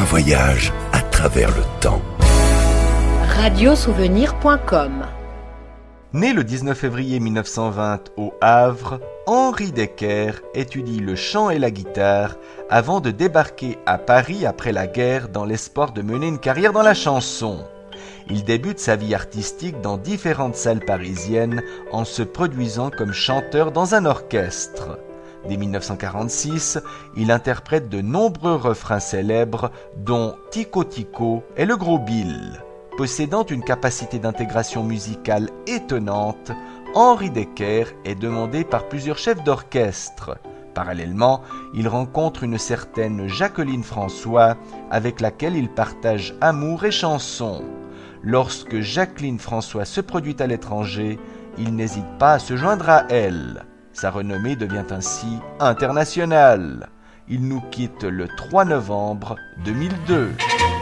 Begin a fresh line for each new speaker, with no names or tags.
voyage à travers le temps.
Radiosouvenir.com.
Né le 19 février 1920 au Havre, Henri Decker étudie le chant et la guitare avant de débarquer à Paris après la guerre dans l'espoir de mener une carrière dans la chanson. Il débute sa vie artistique dans différentes salles parisiennes en se produisant comme chanteur dans un orchestre. Dès 1946, il interprète de nombreux refrains célèbres dont Tico Tico et le Gros Bill. Possédant une capacité d'intégration musicale étonnante, Henri Decker est demandé par plusieurs chefs d'orchestre. Parallèlement, il rencontre une certaine Jacqueline François avec laquelle il partage amour et chansons. Lorsque Jacqueline François se produit à l'étranger, il n'hésite pas à se joindre à elle. Sa renommée devient ainsi internationale. Il nous quitte le 3 novembre 2002.